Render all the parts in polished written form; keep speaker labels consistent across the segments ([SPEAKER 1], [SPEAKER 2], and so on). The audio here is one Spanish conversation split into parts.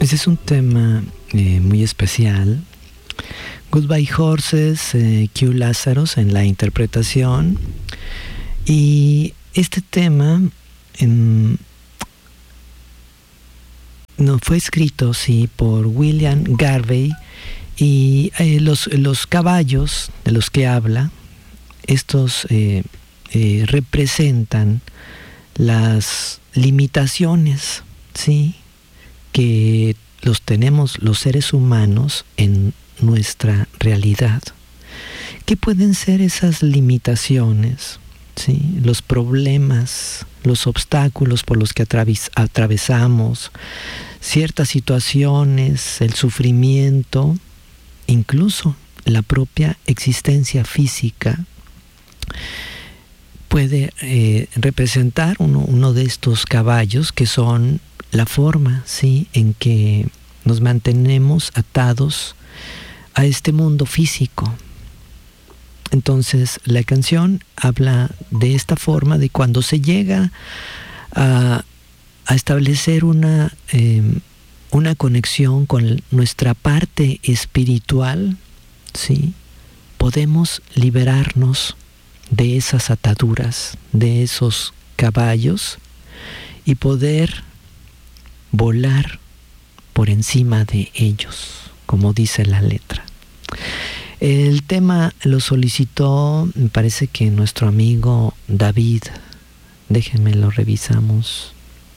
[SPEAKER 1] Ese es un tema muy especial. Goodbye Horses, Q Lazarus en la interpretación. Y este tema no fue escrito, sí, por William Garvey. Y los caballos de los que habla, estos representan las limitaciones, ¿sí?, que los tenemos los seres humanos en nuestra realidad. ¿Qué pueden ser esas limitaciones? ¿Sí? Los problemas, los obstáculos por los que atravesamos, ciertas situaciones, el sufrimiento, incluso la propia existencia física puede representar uno de estos caballos, que son la forma, ¿sí?, en que nos mantenemos atados a este mundo físico. Entonces la canción habla de esta forma, de cuando se llega a establecer una conexión con nuestra parte espiritual, ¿sí?, podemos liberarnos de esas ataduras, de esos caballos, y poder volar por encima de ellos, como dice la letra. El tema lo solicitó, me parece que nuestro amigo David. Déjenme lo revisamos.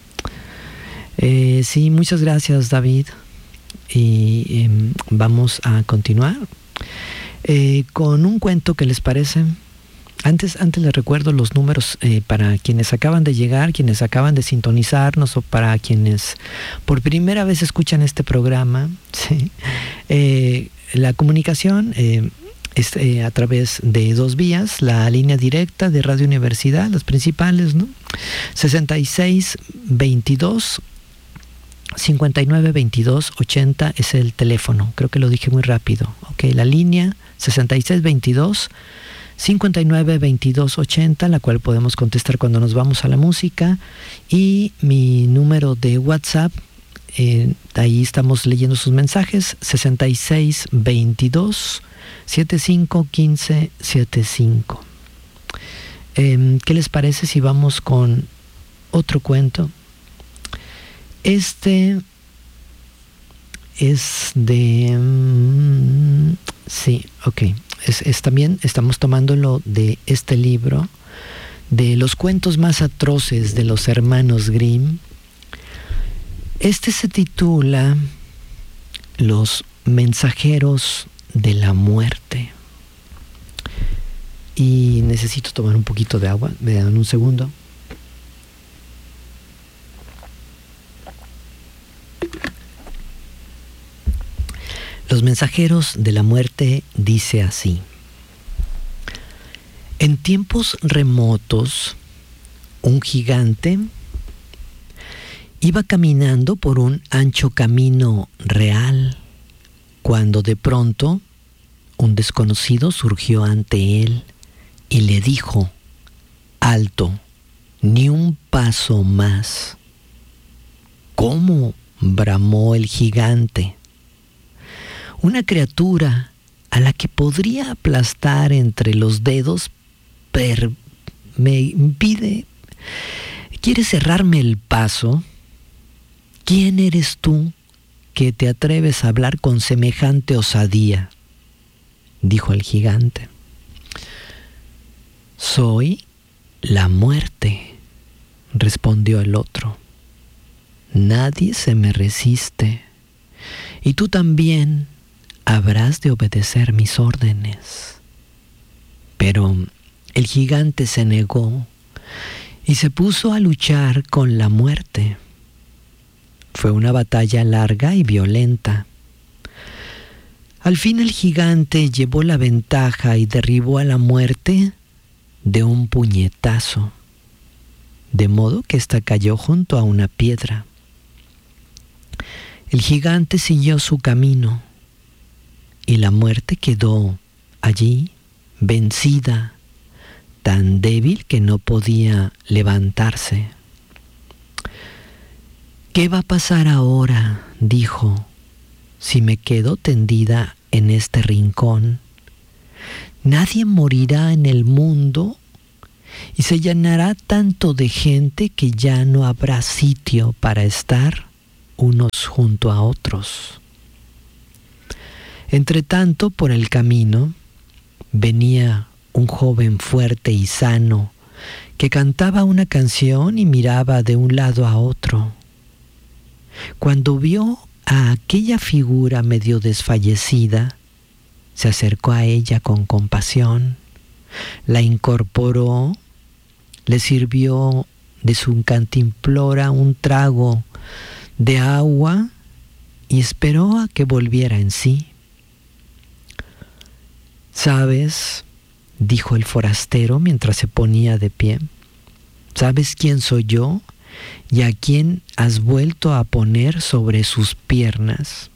[SPEAKER 1] Sí, muchas gracias, David. Y vamos a continuar con un cuento. ¿Qué les parece? Antes les recuerdo los números para quienes acaban de llegar, quienes acaban de sintonizarnos, o para quienes por primera vez escuchan este programa. ¿Sí? La comunicación es a través de dos vías: la línea directa de Radio Universidad, las principales, ¿no? 6622 5922 80 es el teléfono. Creo que lo dije muy rápido. Okay, la línea 6622 592280, la cual podemos contestar cuando nos vamos a la música. Y mi número de WhatsApp, ahí estamos leyendo sus mensajes, 6622 751575. ¿Qué les parece si vamos con otro cuento? Este es de... sí, ok. Es también estamos tomándolo de este libro, de los cuentos más atroces de los hermanos Grimm. Este se titula Los mensajeros de la muerte. Y necesito tomar un poquito de agua. Me dan un segundo. Los mensajeros de la muerte dice así: en tiempos remotos, un gigante iba caminando por un ancho camino real, cuando de pronto un desconocido surgió ante él y le dijo: alto, ni un paso más. ¿Cómo?, bramó el gigante. Una criatura a la que podría aplastar entre los dedos me impide. ¿Quieres cerrarme el paso? ¿Quién eres tú que te atreves a hablar con semejante osadía?, dijo el gigante. Soy la muerte, respondió el otro. Nadie se me resiste, y tú también habrás de obedecer mis órdenes. Pero el gigante se negó y se puso a luchar con la muerte. Fue una batalla larga y violenta. Al fin el gigante llevó la ventaja y derribó a la muerte de un puñetazo, de modo que ésta cayó junto a una piedra. El gigante siguió su camino y la muerte quedó allí, vencida, tan débil que no podía levantarse. ¿Qué va a pasar ahora?, dijo, si me quedo tendida en este rincón. Nadie morirá en el mundo y se llenará tanto de gente que ya no habrá sitio para estar unos junto a otros. Entretanto, por el camino venía un joven fuerte y sano que cantaba una canción y miraba de un lado a otro. Cuando vio a aquella figura medio desfallecida, se acercó a ella con compasión, la incorporó, le sirvió de su cantimplora un trago de agua y esperó a que volviera en sí. ¿Sabes?, dijo el forastero mientras se ponía de pie. ¿Sabes quién soy yo y a quién has vuelto a poner sobre sus piernas?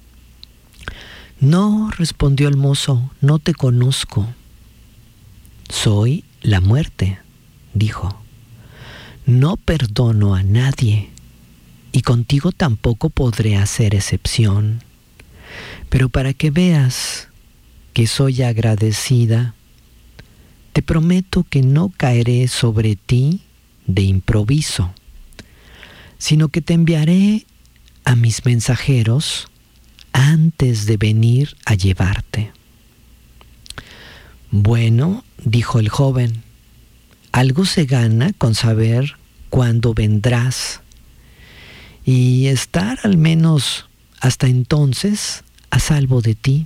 [SPEAKER 1] No, respondió el mozo, no te conozco. Soy la muerte, dijo. No perdono a nadie y contigo tampoco podré hacer excepción. Pero para que veas que soy agradecida, te prometo que no caeré sobre ti de improviso, sino que te enviaré a mis mensajeros antes de venir a llevarte. Bueno, dijo el joven, algo se gana con saber cuándo vendrás y estar al menos hasta entonces a salvo de ti.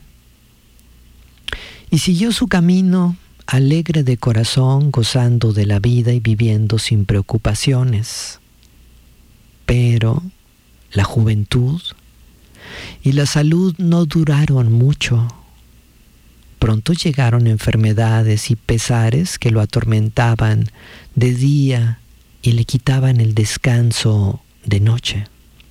[SPEAKER 1] Y siguió su camino, alegre de corazón, gozando de la vida y viviendo sin preocupaciones. Pero la juventud y la salud no duraron mucho. Pronto llegaron enfermedades y pesares que lo atormentaban de día y le quitaban el descanso de noche.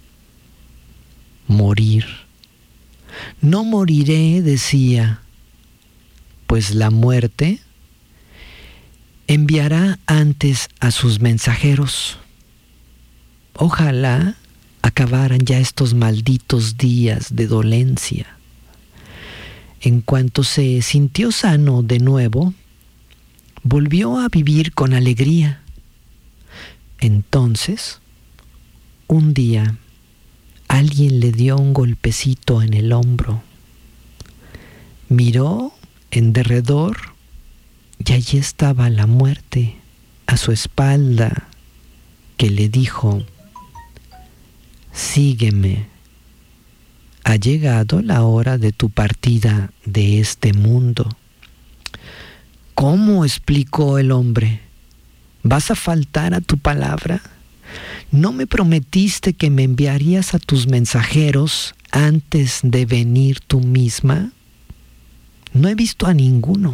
[SPEAKER 1] Morir. No moriré, decía, pues la muerte enviará antes a sus mensajeros. Ojalá acabaran ya estos malditos días de dolencia. En cuanto se sintió sano de nuevo, volvió a vivir con alegría. Entonces, un día, alguien le dio un golpecito en el hombro. Miró en derredor y allí estaba la muerte a su espalda, que le dijo: sígueme, ha llegado la hora de tu partida de este mundo. ¿Cómo?, explicó el hombre. ¿Vas a faltar a tu palabra? ¿No me prometiste que me enviarías a tus mensajeros antes de venir tú misma? No he visto a ninguno.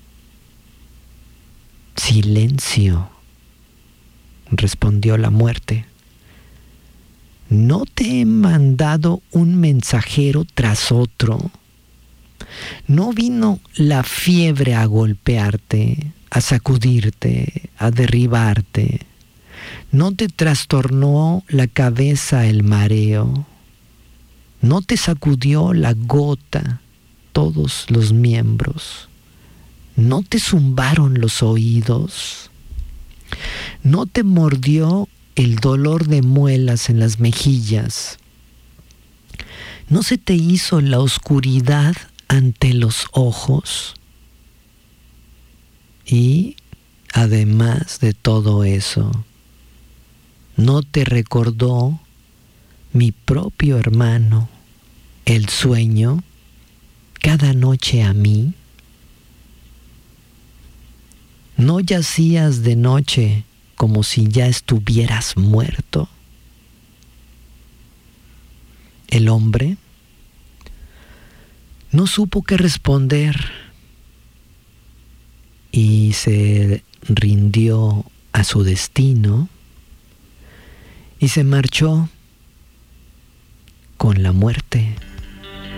[SPEAKER 1] Silencio, respondió la muerte. ¿No te he mandado un mensajero tras otro? ¿No vino la fiebre a golpearte, a sacudirte, a derribarte? ¿No te trastornó la cabeza el mareo? ¿No te sacudió la gota todos los miembros? ¿No te zumbaron los oídos? ¿No te mordió el dolor de muelas en las mejillas? ¿No se te hizo la oscuridad ante los ojos? Y, además de todo eso, ¿no te recordó mi propio hermano el sueño cada noche a mí? ¿No yacías de noche como si ya estuvieras muerto? El hombre no supo qué responder y se rindió a su destino y se marchó con la muerte.